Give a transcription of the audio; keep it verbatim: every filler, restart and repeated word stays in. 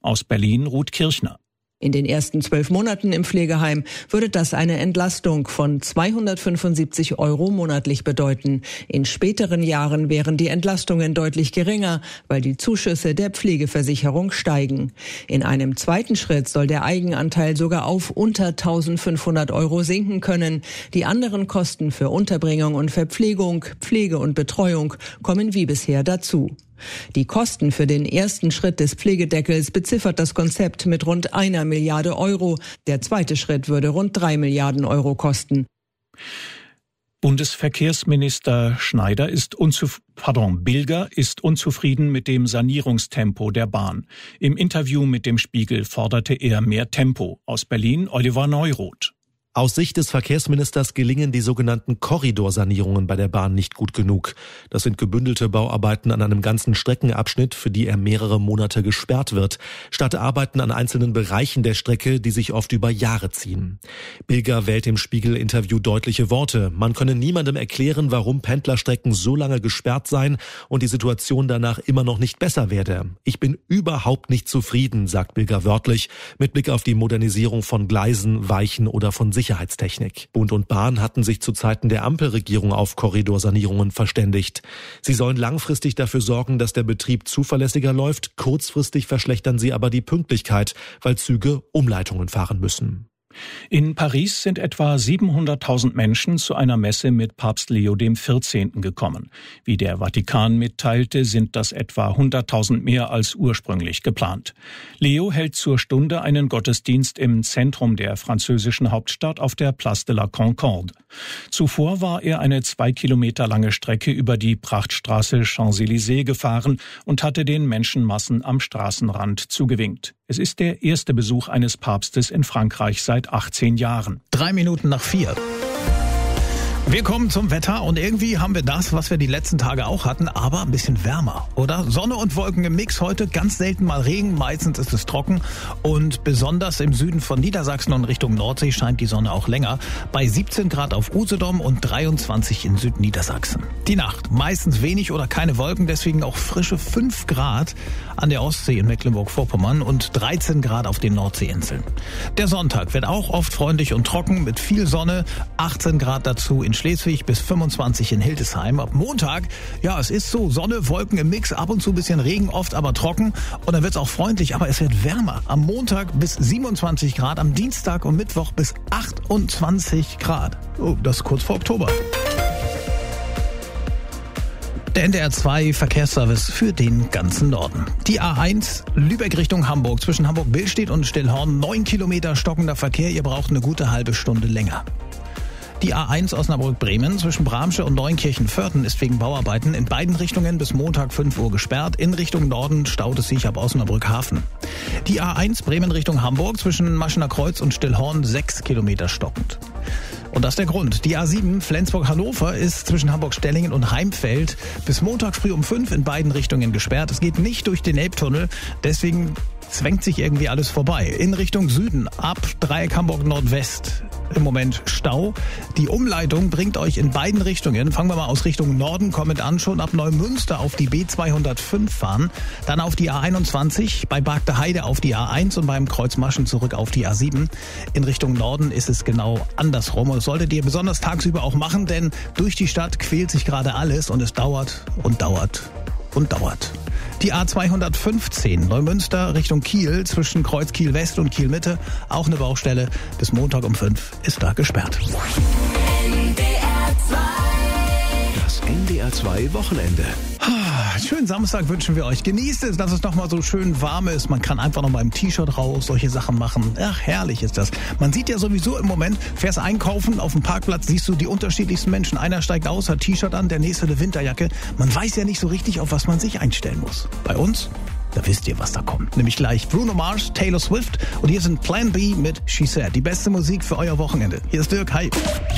Aus Berlin Ruth Kirchner. In den ersten zwölf Monaten im Pflegeheim würde das eine Entlastung von zweihundertfünfundsiebzig Euro monatlich bedeuten. In späteren Jahren wären die Entlastungen deutlich geringer, weil die Zuschüsse der Pflegeversicherung steigen. In einem zweiten Schritt soll der Eigenanteil sogar auf unter eintausendfünfhundert Euro sinken können. Die anderen Kosten für Unterbringung und Verpflegung, Pflege und Betreuung kommen wie bisher dazu. Die Kosten für den ersten Schritt des Pflegedeckels beziffert das Konzept mit rund einer Milliarde Euro. Der zweite Schritt würde rund drei Milliarden Euro kosten. Bundesverkehrsminister Schneider ist unzuf- pardon, Bilger ist unzufrieden mit dem Sanierungstempo der Bahn. Im Interview mit dem Spiegel forderte er mehr Tempo. Aus Berlin Oliver Neuroth. Aus Sicht des Verkehrsministers gelingen die sogenannten Korridorsanierungen bei der Bahn nicht gut genug. Das sind gebündelte Bauarbeiten an einem ganzen Streckenabschnitt, für die er mehrere Monate gesperrt wird, statt Arbeiten an einzelnen Bereichen der Strecke, die sich oft über Jahre ziehen. Bilger wählt im Spiegel-Interview deutliche Worte. Man könne niemandem erklären, warum Pendlerstrecken so lange gesperrt seien und die Situation danach immer noch nicht besser werde. Ich bin überhaupt nicht zufrieden, sagt Bilger wörtlich, mit Blick auf die Modernisierung von Gleisen, Weichen oder von Sicherheitstechnik. Sicherheitstechnik. Bund und Bahn hatten sich zu Zeiten der Ampelregierung auf Korridorsanierungen verständigt. Sie sollen langfristig dafür sorgen, dass der Betrieb zuverlässiger läuft. Kurzfristig verschlechtern sie aber die Pünktlichkeit, weil Züge Umleitungen fahren müssen. In Paris sind etwa siebenhunderttausend Menschen zu einer Messe mit Papst Leo der vierzehnte gekommen. Wie der Vatikan mitteilte, sind das etwa hunderttausend mehr als ursprünglich geplant. Leo hält zur Stunde einen Gottesdienst im Zentrum der französischen Hauptstadt auf der Place de la Concorde. Zuvor war er eine zwei Kilometer lange Strecke über die Prachtstraße Champs-Élysées gefahren und hatte den Menschenmassen am Straßenrand zugewinkt. Es ist der erste Besuch eines Papstes in Frankreich seit achtzehn Jahren. Drei Minuten nach vier. Wir kommen zum Wetter und irgendwie haben wir das, was wir die letzten Tage auch hatten, aber ein bisschen wärmer, oder? Sonne und Wolken im Mix heute, ganz selten mal Regen, meistens ist es trocken und besonders im Süden von Niedersachsen und Richtung Nordsee scheint die Sonne auch länger, bei siebzehn Grad auf Usedom und dreiundzwanzig in Südniedersachsen. Die Nacht, meistens wenig oder keine Wolken, deswegen auch frische fünf Grad an der Ostsee in Mecklenburg-Vorpommern und dreizehn Grad auf den Nordseeinseln. Der Sonntag wird auch oft freundlich und trocken mit viel Sonne, achtzehn Grad dazu in Schleswig bis fünfundzwanzig in Hildesheim. Ab Montag, ja, es ist so, Sonne, Wolken im Mix, ab und zu ein bisschen Regen, oft aber trocken. Und dann wird es auch freundlich, aber es wird wärmer. Am Montag bis siebenundzwanzig Grad, am Dienstag und Mittwoch bis achtundzwanzig Grad. Oh, das ist kurz vor Oktober. Der N D R zwei Verkehrsservice für den ganzen Norden. Die A eins Lübeck Richtung Hamburg zwischen Hamburg-Billstedt und Stillhorn. Neun Kilometer stockender Verkehr. Ihr braucht eine gute halbe Stunde länger. Die A eins Osnabrück-Bremen zwischen Bramsche und Neunkirchen-Vörten ist wegen Bauarbeiten in beiden Richtungen bis Montag fünf Uhr gesperrt. In Richtung Norden staut es sich ab Osnabrück-Hafen. Die A eins Bremen Richtung Hamburg zwischen Maschener Kreuz und Stillhorn sechs Kilometer stockend. Und das ist der Grund. Die A sieben Flensburg-Hannover ist zwischen Hamburg-Stellingen und Heimfeld bis Montag früh um fünf in beiden Richtungen gesperrt. Es geht nicht durch den Elbtunnel, deswegen zwängt sich irgendwie alles vorbei. In Richtung Süden ab Dreieck Hamburg Nordwest im Moment Stau. Die Umleitung bringt euch in beiden Richtungen. Fangen wir mal aus Richtung Norden kommend an, schon ab Neumünster auf die B zweihundertfünf fahren, dann auf die A einundzwanzig, bei Bargteheide auf die A eins und beim Kreuz Maschen zurück auf die A sieben. In Richtung Norden ist es genau andersrum und das solltet ihr besonders tagsüber auch machen, denn durch die Stadt quält sich gerade alles und es dauert und dauert und dauert. Die A zweihundertfünfzehn Neumünster Richtung Kiel zwischen Kreuz Kiel West und Kiel Mitte, auch eine Baustelle, bis Montag um fünf ist da gesperrt. N D R zwei. Das N D R zwei Wochenende. Schönen Samstag wünschen wir euch. Genießt es, dass es noch mal so schön warm ist. Man kann einfach noch mal im T-Shirt raus solche Sachen machen. Ach, herrlich ist das. Man sieht ja sowieso im Moment, fährst einkaufen, auf dem Parkplatz siehst du die unterschiedlichsten Menschen. Einer steigt aus, hat T-Shirt an, der nächste eine Winterjacke. Man weiß ja nicht so richtig, auf was man sich einstellen muss. Bei uns, da wisst ihr, was da kommt. Nämlich gleich Bruno Mars, Taylor Swift und hier sind Plan B mit She Said. Die beste Musik für euer Wochenende. Hier ist Dirk, hi.